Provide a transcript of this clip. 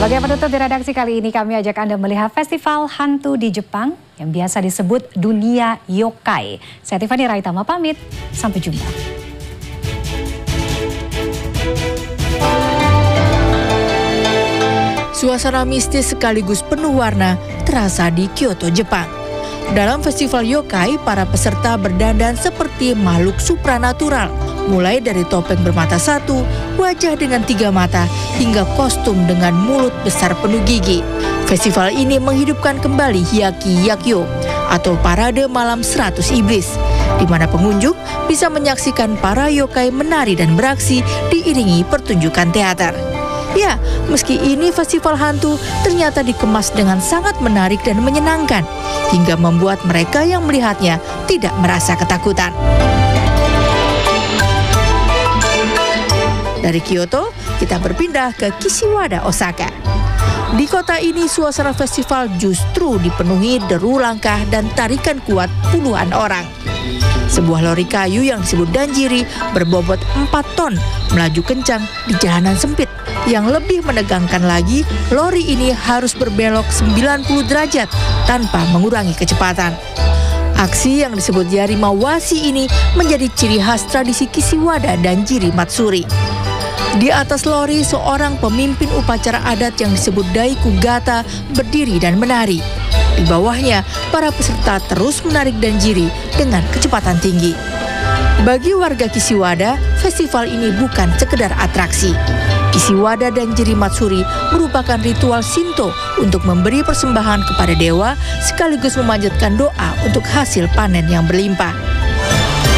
Sebagai penutup di redaksi kali ini, kami ajak Anda melihat festival hantu di Jepang yang biasa disebut dunia yokai. Saya Tiffany Raitama pamit, sampai jumpa. Suasana mistis sekaligus penuh warna terasa di Kyoto, Jepang. Dalam festival yokai, para peserta berdandan seperti makhluk supranatural, mulai dari topeng bermata satu, wajah dengan 3 mata, hingga kostum dengan mulut besar penuh gigi. Festival ini menghidupkan kembali Hyakki Yakyo, atau parade malam 100 iblis, di mana pengunjung bisa menyaksikan para yokai menari dan beraksi diiringi pertunjukan teater. Ya, meski ini festival hantu, ternyata dikemas dengan sangat menarik dan menyenangkan, hingga membuat mereka yang melihatnya tidak merasa ketakutan. Dari Kyoto, kita berpindah ke Kishiwada, Osaka. Di kota ini, suasana festival justru dipenuhi deru langkah dan tarikan kuat puluhan orang. Sebuah lori kayu yang disebut danjiri berbobot 4 ton melaju kencang di jalanan sempit. Yang lebih menegangkan lagi, lori ini harus berbelok 90 derajat tanpa mengurangi kecepatan. Aksi yang disebut Yarimawashi ini menjadi ciri khas tradisi Kishiwada dan Jiri Matsuri. Di atas lori, seorang pemimpin upacara adat yang disebut Daikugata berdiri dan menari. Di bawahnya, para peserta terus menarik danjiri dengan kecepatan tinggi. Bagi warga Kishiwada, festival ini bukan sekedar atraksi. Kishiwada dan Jiri Matsuri merupakan ritual Shinto untuk memberi persembahan kepada dewa sekaligus memanjatkan doa untuk hasil panen yang berlimpah.